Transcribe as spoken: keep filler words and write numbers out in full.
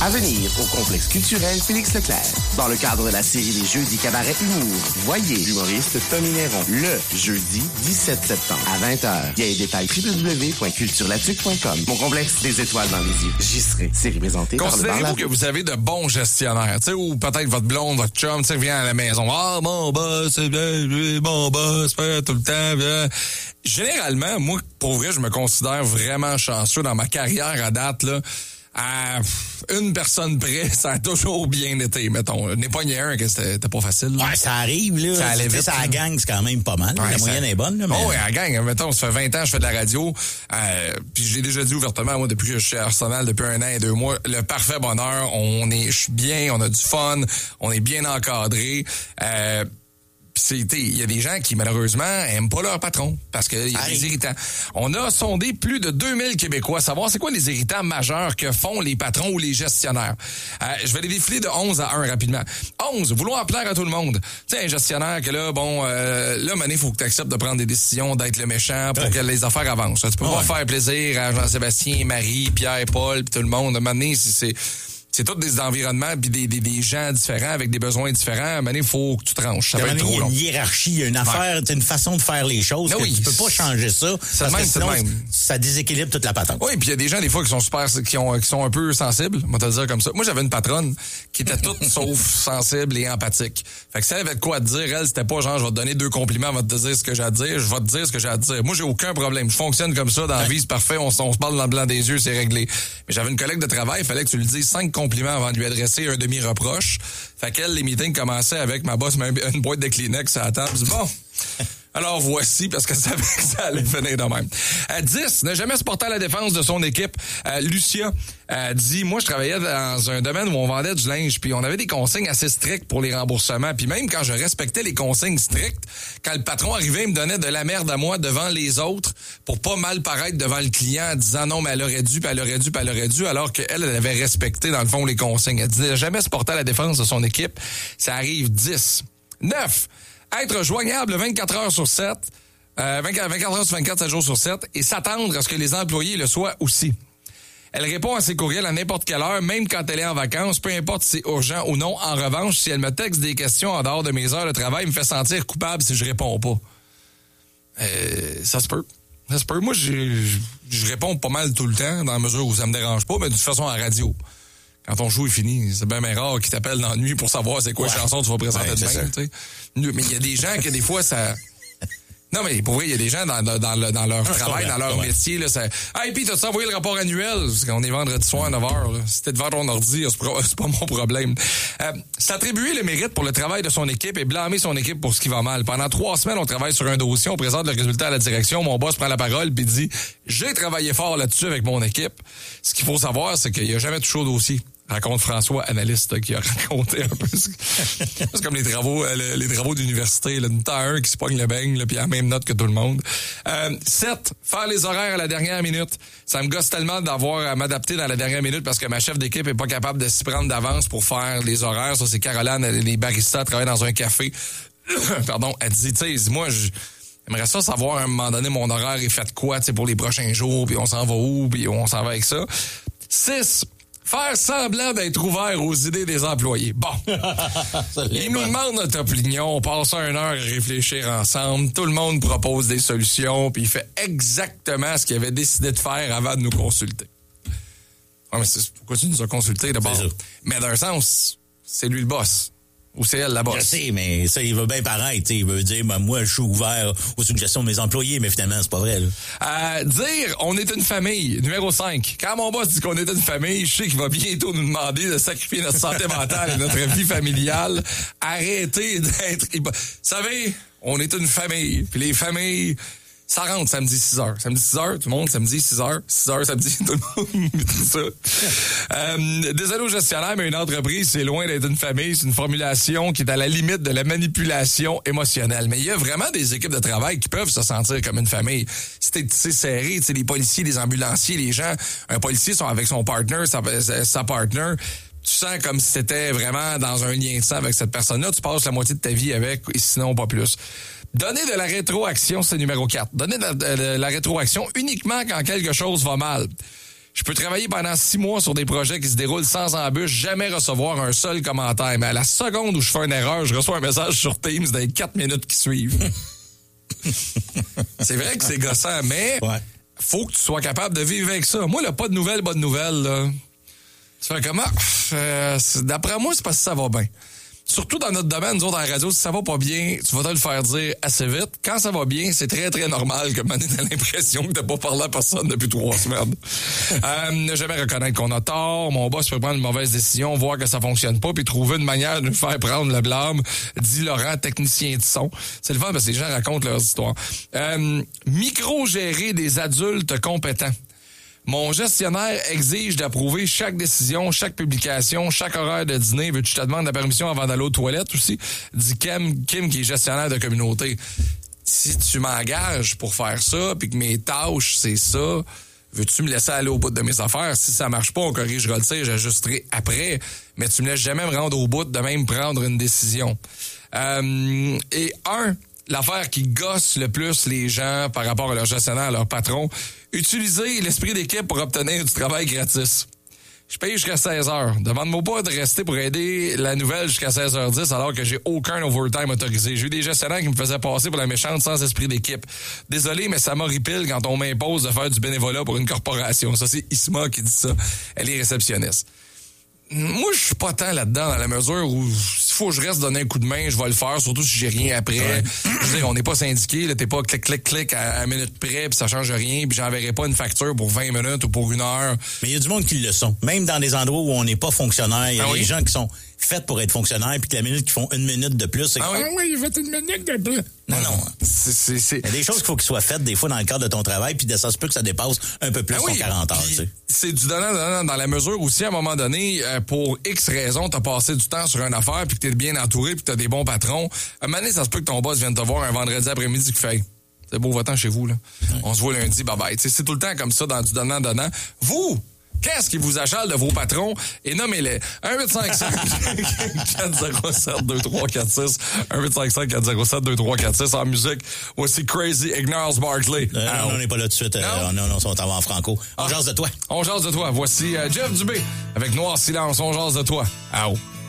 À venir au complexe culturel Félix Leclerc. Dans le cadre de la série des Jeudis Cabaret Humour, voyez l'humoriste Tommy Néron le jeudi dix-sept septembre à vingt heures. Il y a les détails w w w point culturelatic point com. Mon complexe des étoiles dans les yeux. J'y serai. Série présentée par le bar La Considérez-vous que vous avez de bons gestionnaires, tu sais, ou peut-être votre blonde, votre chum, tu sais, vient à la maison. Ah, mon boss, c'est bien, mon boss, fait tout le temps. Bien. Généralement, moi, pour vrai, je me considère vraiment chanceux dans ma carrière à date, là. À une personne près, ça a toujours bien été, mettons. N'est pas ni un que c'était, c'était pas facile. Là. Ouais, ça arrive, là. Ça allait vite. Ça, la gang, c'est quand même pas mal. Ouais, la ça... moyenne est bonne, là. Mais... Oh, ouais, la gang, mettons, ça fait vingt ans que je fais de la radio. Euh, puis je l'ai déjà dit ouvertement, moi, depuis que je suis à Arsenal, depuis un an et deux mois, le parfait bonheur. On est, je suis bien, on a du fun, on est bien encadré. Euh, il y a des gens qui, malheureusement, aiment pas leur patron parce qu'il y a des irritants. On a sondé plus de deux mille Québécois, savoir c'est quoi les irritants majeurs que font les patrons ou les gestionnaires. Euh, je vais les défiler de onze à un rapidement. onze, vouloir plaire à tout le monde. Tu sais, un gestionnaire que là, bon, euh, là, mané, il faut que tu acceptes de prendre des décisions, d'être le méchant pour ouais. que les affaires avancent. Tu peux ouais. pas faire plaisir à Jean-Sébastien, Marie, Pierre, Paul, pis tout le monde. Mané, si c'est... C'est tous des environnements puis des, des, des gens différents avec des besoins différents. Mais il faut que tu tranches. Ça va être trop long. Il y a une hiérarchie, il y a une affaire, ouais. une façon de faire les choses. Que oui. Tu peux pas changer ça. C'est parce même, que sinon, c'est même. Ça déséquilibre toute la patente. Oui, puis il y a des gens des fois qui sont super, qui ont, qui sont un peu sensibles. On va te le dire comme ça. Moi, j'avais une patronne qui était toute sauf sensible et empathique. Fait que si elle avait de quoi te dire, elle, c'était pas genre, je vais te donner deux compliments, je vais te dire ce que j'ai à te dire, je vais te dire ce que j'ai à te dire. Moi, j'ai aucun problème. Je fonctionne comme ça dans la ouais. vie, c'est parfait. On, on se parle dans le blanc des yeux, c'est réglé. Mais j'avais une collègue de travail, il fallait que tu lui dises cinq compliments avant de lui adresser un demi-reproche. Fait qu'elle, les meetings commençaient avec ma boss, même une boîte de Kleenex à la table. Je dis, bon, alors voici, parce qu'elle savait que ça allait finir de même. À dix, ne jamais se porter à la défense de son équipe. Euh, Lucia euh, dit, moi, je travaillais dans un domaine où on vendait du linge, puis on avait des consignes assez strictes pour les remboursements. Puis même quand je respectais les consignes strictes, quand le patron arrivait, il me donnait de la merde à moi devant les autres pour pas mal paraître devant le client en disant non, mais elle aurait dû, puis elle aurait dû, puis elle aurait dû, alors qu'elle, elle avait respecté, dans le fond, les consignes. Elle disait, jamais se porter à la défense de son équipe. Ça arrive. Dix. Neuf. Être joignable vingt-quatre heures sur sept, euh, vingt-quatre heures sur vingt-quatre, sept jours sur sept, et s'attendre à ce que les employés le soient aussi. Elle répond à ses courriels à n'importe quelle heure, même quand elle est en vacances, peu importe si c'est urgent ou non. En revanche, si elle me texte des questions en dehors de mes heures de travail, elle me fait sentir coupable si je réponds pas. Euh, ça se peut. Ça se peut. Moi, je, je réponds pas mal tout le temps, dans la mesure où ça me dérange pas, mais de toute façon, en radio. Quand ton show est fini, c'est bien, bien rare qu'ils t'appellent dans la nuit pour savoir c'est quoi ouais. la chanson que tu vas présenter ouais, demain. Tu sais. Mais il y a des gens que des fois, ça... Non, mais pour vrai, il y a des gens dans, dans, dans, le, dans leur ah, travail, dans leur métier, là, ça... Hey, puis t'as-tu envoyé le rapport annuel? Parce qu'on est vendredi soir à neuf heures, là. Si t'es devant ton ordi, c'est pas, c'est pas mon problème. Euh, s'attribuer le mérite pour le travail de son équipe et blâmer son équipe pour ce qui va mal. Pendant trois semaines, on travaille sur un dossier, on présente le résultat à la direction, mon boss prend la parole puis dit « J'ai travaillé fort là-dessus avec mon équipe. » Ce qu'il faut savoir, c'est qu'il n'y a jamais touché au dossier. Raconte François, analyste, qui a raconté un peu. C'est comme les travaux, les, les travaux d'université. Là, t'as un qui se pogne le beigne, puis à la même note que tout le monde. Euh, sept, faire les horaires à la dernière minute. Ça me gosse tellement d'avoir à m'adapter dans la dernière minute parce que ma chef d'équipe est pas capable de s'y prendre d'avance pour faire les horaires. Ça, c'est Caroline, les baristas travaillent dans un café. Pardon, elle dit, tu sais, moi, je... J'aimerais ça savoir à un moment donné mon horaire est fait quoi, tu sais, pour les prochains jours, puis on s'en va où, puis on s'en va avec ça. Six, faire semblant d'être ouvert aux idées des employés. Bon. Ils nous demandent notre opinion, on passe une heure à réfléchir ensemble, tout le monde propose des solutions, puis il fait exactement ce qu'il avait décidé de faire avant de nous consulter. Ah, mais c'est pourquoi tu nous as consultés d'abord? Mais d'un sens, c'est lui le boss. Ou c'est elle la boss? Je sais, mais ça, il veut bien paraître. Il veut dire, ben, moi, je suis ouvert aux suggestions de mes employés, mais finalement, c'est pas vrai. Là. Euh, dire, on est une famille. Numéro cinq. Quand mon boss dit qu'on est une famille, je sais qu'il va bientôt nous demander de sacrifier notre santé mentale et notre vie familiale. Arrêtez d'être... Vous savez, on est une famille. Puis les familles... Ça rentre samedi six heures. Samedi six heures, tout le monde, samedi six heures. six heures samedi, tout le monde, tout ça. Euh, désolé aux gestionnaires, mais une entreprise, c'est loin d'être une famille. C'est une formulation qui est à la limite de la manipulation émotionnelle. Mais il y a vraiment des équipes de travail qui peuvent se sentir comme une famille. Si t'es tissé serré, tu sais, les policiers, les ambulanciers, les gens, un policier sont avec son partner, sa, sa partner. Tu sens comme si c'était vraiment dans un lien de sang avec cette personne-là. Tu passes la moitié de ta vie avec, et sinon pas plus. Donner de la rétroaction, c'est numéro quatre. Donner de la, de la rétroaction uniquement quand quelque chose va mal. Je peux travailler pendant six mois sur des projets qui se déroulent sans embûche, jamais recevoir un seul commentaire. Mais à la seconde où je fais une erreur, je reçois un message sur Teams dans les quatre minutes qui suivent. C'est vrai que c'est gossant, mais ouais. faut que tu sois capable de vivre avec ça. Moi, là, pas de nouvelles, pas de nouvelles, là. Tu fais comment? Euh, d'après moi, c'est parce que ça va bien. Surtout dans notre domaine, nous autres, à la radio, si ça va pas bien, tu vas te le faire dire assez vite. Quand ça va bien, c'est très, très normal que maintenant, t'as l'impression que t'as pas parlé à personne depuis trois semaines. euh, ne jamais reconnaître qu'on a tort. Mon boss peut prendre une mauvaise décision, voir que ça fonctionne pas, puis trouver une manière de nous faire prendre le blâme, dit Laurent, technicien de son. C'est le fun parce que les gens racontent leurs histoires. Euh, micro-gérer des adultes compétents. Mon gestionnaire exige d'approuver chaque décision, chaque publication, chaque horaire de dîner. Veux-tu que je te demande la permission avant d'aller aux toilettes aussi? Dit Kim, Kim qui est gestionnaire de communauté. Si tu m'engages pour faire ça, puis que mes tâches, c'est ça, veux-tu me laisser aller au bout de mes affaires? Si ça marche pas, on corrigera le tir, j'ajusterai après. Mais tu me laisses jamais me rendre au bout de même prendre une décision. Euh, et un... L'affaire qui gosse le plus les gens par rapport à leur gestionnaire, à leur patron, utiliser l'esprit d'équipe pour obtenir du travail gratis. Je paye jusqu'à seize heures. Demande-moi pas de rester pour aider la nouvelle jusqu'à seize heures dix alors que j'ai aucun overtime autorisé. J'ai eu des gestionnaires qui me faisaient passer pour la méchante sans esprit d'équipe. Désolé, mais ça m'horripile quand on m'impose de faire du bénévolat pour une corporation. Ça, c'est Isma qui dit ça. Elle est réceptionniste. Moi, je suis pas tant là-dedans, dans la mesure où s'il faut que je reste donner un coup de main, je vais le faire, surtout si j'ai rien après. Ouais. Je veux dire, on n'est pas syndiqué, là, t'es pas clic, clic, clic à, à minute près, puis ça change rien, puis j'enverrai pas une facture pour vingt minutes ou pour une heure. Mais il y a du monde qui le sont. Même dans des endroits où on n'est pas fonctionnaire, il y a ah des oui? gens qui sont faits pour être fonctionnaires, puis que la minute qu'ils font une minute de plus, c'est ah, que, oui? ah oui, il fait une minute de plus. Non, non. C'est, c'est, c'est... Il y a des choses qu'il faut qu'ils soient faites des fois dans le cadre de ton travail, puis ça se peut que ça dépasse un peu plus ah oui, ton quarante heures. Tu sais. C'est du donnant-donnant dans la mesure où si à un moment donné, pour X raisons, t'as passé du temps sur une affaire, puis que t'es bien entouré, puis que t'as des bons patrons, à un moment donné, ça se peut que ton boss vienne te voir un vendredi après-midi qui fait « C'est beau, va-t'en chez vous, là. Ouais. On se voit lundi, bye-bye. » C'est tout le temps comme ça dans du donnant-donnant. Vous! Qu'est-ce qui vous achale de vos patrons? Et nommez-les. un huit cinq cinq quatre zéro sept deux trois quatre six un huit cinq cinq quatre zéro sept deux trois quatre six En musique, voici Crazy Ignaz Barkley. Euh, non, on n'est pas là tout de suite. Euh, non, non, on est en franco. On ah. jase de toi. On jase de toi. Voici euh, Jeff Dubé avec Noir Silence. On jase de toi. Au.